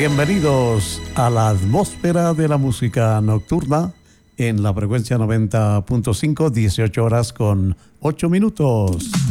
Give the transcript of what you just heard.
Bienvenidos a la atmósfera de la música nocturna en la frecuencia 90.5, 18 horas con 8 minutos.